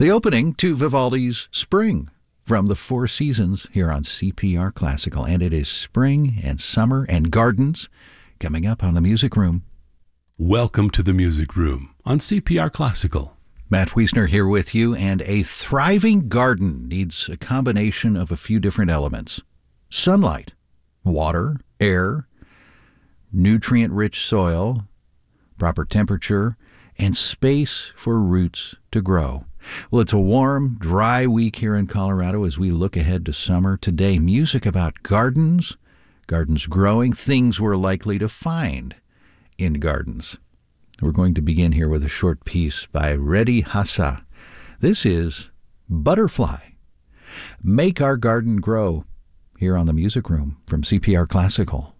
The opening to Vivaldi's Spring from the Four Seasons here on CPR Classical. And it is spring and summer and gardens coming up on the Music Room. Welcome to the Music Room on CPR Classical. Matt Wiesner here with you, and a thriving garden needs a combination of a few different elements. Sunlight, water, air, nutrient-rich soil, proper temperature, and space for roots to grow. Well, it's a warm, dry week here in Colorado as we look ahead to summer. Today, music about gardens growing, things we're likely to find in gardens. We're going to begin here with a short piece by Reddy Hassa. This is Butterfly. Make Our Garden Grow here on the Music Room from CPR Classical.